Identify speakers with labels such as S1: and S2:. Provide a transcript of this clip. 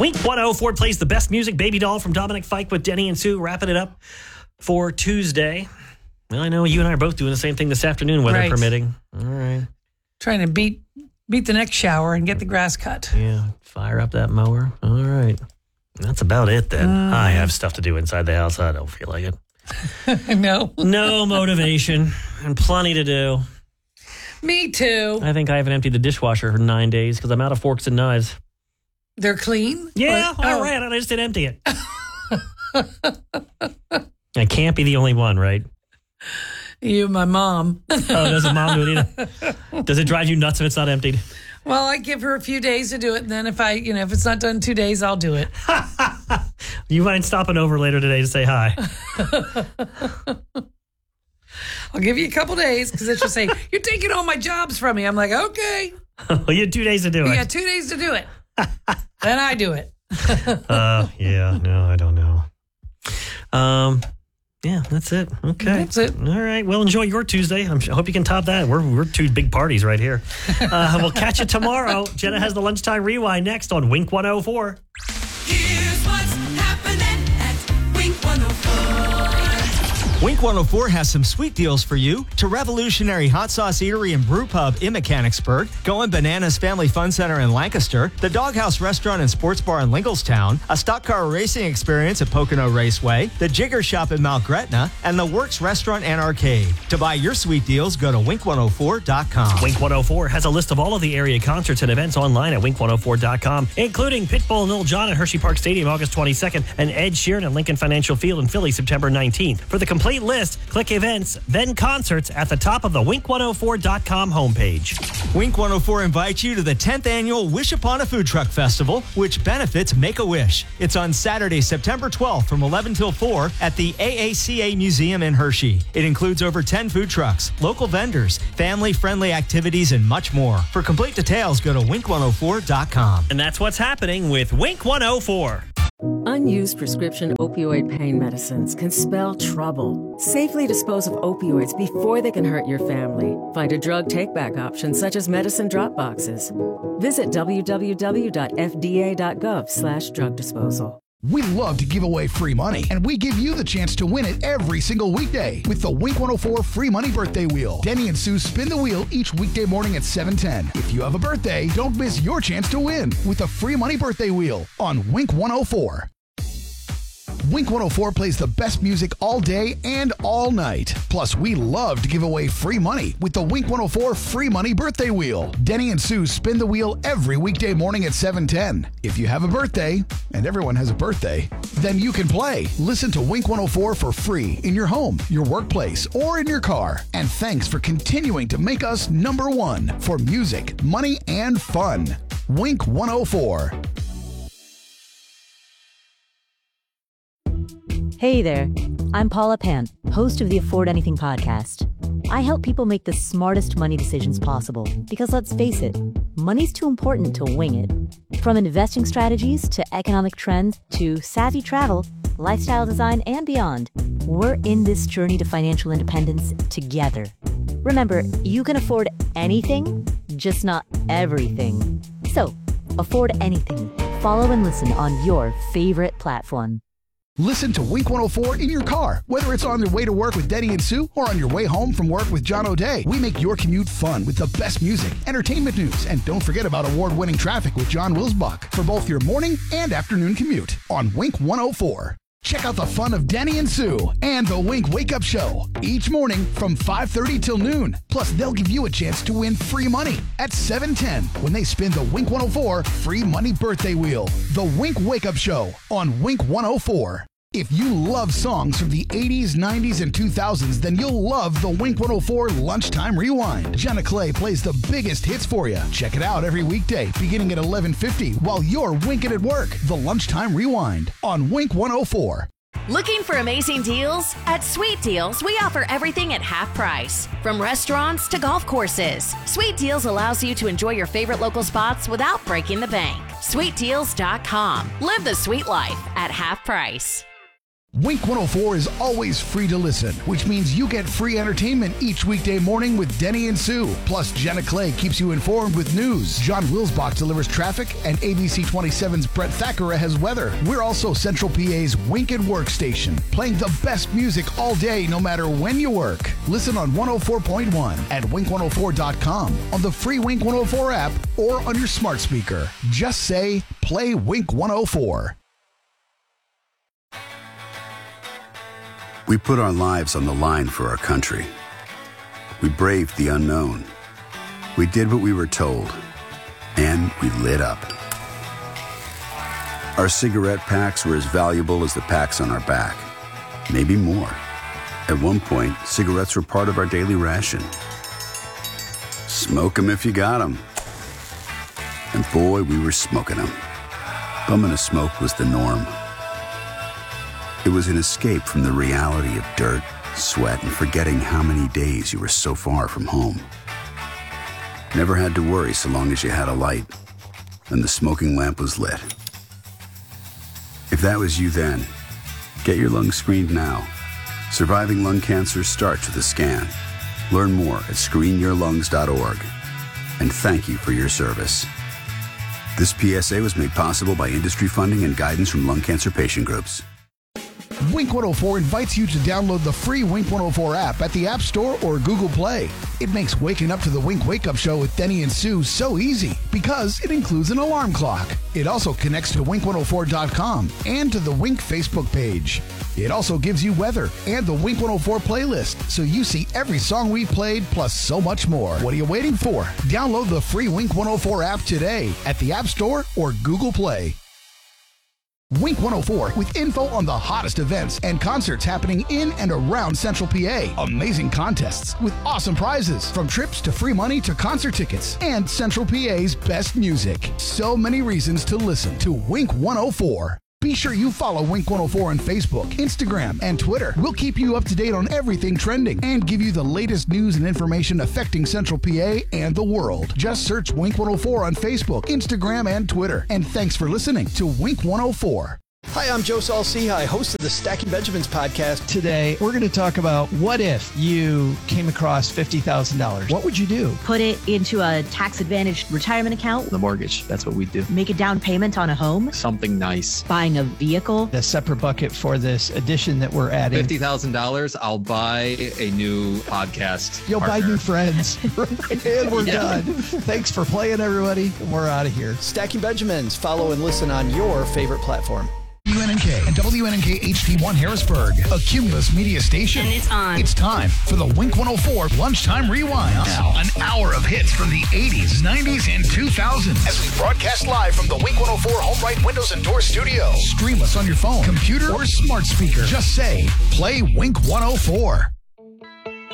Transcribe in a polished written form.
S1: Wink 104 plays the best music. Baby Doll from Dominic Fike with Denny and Sue, wrapping it up for Tuesday. Well, I know you and I are both doing the same thing this afternoon, weather permitting. All right.
S2: Trying to beat the next shower and get the grass cut.
S1: Yeah, fire up that mower. All right. That's about it then. I have stuff to do inside the house. I don't feel like it.
S2: No.
S1: No motivation and plenty to do.
S2: Me too.
S1: I think I haven't emptied the dishwasher for 9 days because I'm out of forks and knives.
S2: They're clean?
S1: Yeah, all right. I just didn't empty it. I can't be the only one, right?
S2: You, my mom.
S1: Oh, doesn't mom do it either? Does it drive you nuts if it's not emptied?
S2: Well, I give her a few days to do it, and then if it's not done 2 days, I'll do it.
S1: You mind stopping over later today to say hi?
S2: I'll give you a couple days because she'll say, "You're taking all my jobs from me." I'm like, okay.
S1: Well, you had 2 days to do it.
S2: Yeah, 2 days to do it. Then I do it.
S1: Yeah, no, I don't know. Yeah, that's it. Okay.
S2: That's it.
S1: All right. Well, enjoy your Tuesday. I hope you can top that. We're two big parties right here. We'll catch you tomorrow. Jenna has the Lunchtime Rewind next on Wink 104.
S3: Here's what's happening at Wink 104.
S4: Wink 104 has some sweet deals for you. To Revolutionary Hot Sauce Eatery and Brew Pub in Mechanicsburg, Going Bananas Family Fun Center in Lancaster, the Doghouse Restaurant and Sports Bar in Lingelstown, a stock car racing experience at Pocono Raceway, the Jigger Shop in Mount Gretna, and the Works Restaurant and Arcade. To buy your sweet deals, go to wink104.com.
S1: Wink 104 has a list of all of the area concerts and events online at wink104.com, including Pitbull and Lil Jon at Hershey Park Stadium August 22nd and Ed Sheeran at Lincoln Financial Field in Philly September 19th. For the complete list, click events, then concerts at the top of the wink104.com homepage.
S4: Wink 104 invites you to the 10th annual Wish Upon a Food Truck Festival, which benefits Make-A-Wish. It's on Saturday, September 12th from 11 till 4 at the AACA Museum in Hershey. It includes over 10 food trucks, local vendors, family-friendly activities, and much more. For complete details, go to wink104.com.
S1: And that's what's happening with Wink 104.
S5: Unused prescription opioid pain medicines can spell trouble. Safely dispose of opioids before they can hurt your family. Find a drug take-back option such as medicine drop boxes. Visit www.fda.gov/drug disposal.
S6: We love to give away free money, and we give you the chance to win it every single weekday with the Wink 104 Free Money Birthday Wheel. Denny and Sue spin the wheel each weekday morning at 7:10. If you have a birthday, don't miss your chance to win with the Free Money Birthday Wheel on Wink 104. Wink 104 plays the best music all day and all night. Plus, we love to give away free money with the Wink 104 Free Money Birthday Wheel. Denny and Sue spin the wheel every weekday morning at 7:10. If you have a birthday, and everyone has a birthday, then you can play. Listen to Wink 104 for free in your home, your workplace, or in your car. And thanks for continuing to make us number one for music, money, and fun. Wink 104.
S7: Hey there, I'm Paula Pant, host of the Afford Anything podcast. I help people make the smartest money decisions possible because let's face it, money's too important to wing it. From investing strategies to economic trends to savvy travel, lifestyle design, and beyond, we're in this journey to financial independence together. Remember, you can afford anything, just not everything. So, afford anything. Follow and listen on your favorite platform.
S6: Listen to Wink 104 in your car, whether it's on your way to work with Denny and Sue or on your way home from work with John O'Day. We make your commute fun with the best music, entertainment news, and don't forget about award-winning traffic with John Wilsbach for both your morning and afternoon commute on Wink 104. Check out the fun of Denny and Sue and the Wink Wake Up Show each morning from 5:30 till noon. Plus, they'll give you a chance to win free money at 7:10 when they spin the Wink 104 Free Money Birthday Wheel. The Wink Wake Up Show on Wink 104. If you love songs from the 80s, 90s, and 2000s, then you'll love the Wink 104 Lunchtime Rewind. Jenna Clay plays the biggest hits for you. Check it out every weekday beginning at 11:50 while you're winking at work. The Lunchtime Rewind on Wink 104.
S8: Looking for amazing deals? At Sweet Deals, we offer everything at half price. From restaurants to golf courses, Sweet Deals allows you to enjoy your favorite local spots without breaking the bank. SweetDeals.com. Live the sweet life at half price.
S6: Wink 104 is always free to listen, which means you get free entertainment each weekday morning with Denny and Sue. Plus, Jenna Clay keeps you informed with news. John Wilsbach delivers traffic, and ABC 27's Brett Thackeray has weather. We're also Central PA's Wink and Work station, playing the best music all day, no matter when you work. Listen on 104.1 at wink104.com, on the free Wink 104 app, or on your smart speaker. Just say, play Wink 104.
S9: We put our lives on the line for our country. We braved the unknown. We did what we were told. And we lit up. Our cigarette packs were as valuable as the packs on our back. Maybe more. At one point, cigarettes were part of our daily ration. Smoke 'em if you got 'em. And boy, we were smoking 'em. Bumming a smoke was the norm. It was an escape from the reality of dirt, sweat, and forgetting how many days you were so far from home. Never had to worry so long as you had a light, and the smoking lamp was lit. If that was you then, get your lungs screened now. Surviving lung cancer starts with a scan. Learn more at screenyourlungs.org. And thank you for your service. This PSA was made possible by industry funding and guidance from lung cancer patient groups.
S6: Wink 104 invites you to download the free Wink 104 app at the App Store or Google Play. It makes waking up to the Wink Wake Up Show with Denny and Sue so easy because it includes an alarm clock. It also connects to wink104.com and to the Wink Facebook page. It also gives you weather and the Wink 104 playlist, so you see every song we played plus so much more. What are you waiting for? Download the free Wink 104 app today at the App Store or Google Play. Wink 104 with info on the hottest events and concerts happening in and around Central PA. Amazing contests with awesome prizes, from trips to free money to concert tickets, and Central PA's best music. So many reasons to listen to Wink 104. Be sure you follow Wink 104 on Facebook, Instagram, and Twitter. We'll keep you up to date on everything trending and give you the latest news and information affecting Central PA and the world. Just search Wink 104 on Facebook, Instagram, and Twitter. And thanks for listening to Wink 104.
S10: Hi, I'm Joe Saul-Sehy, host of the Stacking Benjamins podcast. Today, we're going to talk about what if you came across $50,000. What would you do?
S7: Put it into a tax-advantaged retirement account.
S11: The mortgage, that's what we do.
S7: Make a down payment on a home.
S11: Something nice.
S7: Buying a vehicle.
S10: A separate bucket for this addition that we're adding.
S11: $50,000, I'll buy a new podcast.
S10: You'll
S11: partner.
S10: buy new friends. And we're done. Thanks for playing, everybody. We're out of here. Stacking Benjamins. Follow and listen on your favorite platform.
S6: WNNK and WNNK HD1 Harrisburg, a Cumulus media station.
S8: And it's on.
S6: It's time for the Wink 104 Lunchtime Rewind. Now, an hour of hits from the 80s, 90s, and 2000s as we broadcast live from the Wink 104 Home Right Windows and Door studio. Stream us on your phone, computer, or smart speaker. Just say, play Wink 104.